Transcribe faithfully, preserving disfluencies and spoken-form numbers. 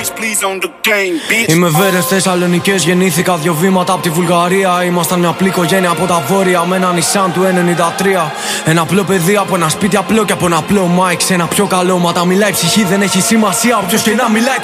Είμαι Βέρες Θεσσαλονικές, γεννήθηκα δύο βήματα από τη Βουλγαρία. Ήμασταν μια απλή οικογένεια από τα βόρεια με ένα Nissan του ενενήντα τρία. Ένα απλό παιδί από ένα σπίτι απλό και από ένα απλό mic. Σε ένα πιο καλό μα τα μιλάει η ψυχή, δεν έχει σημασία όποιος και να μιλάει.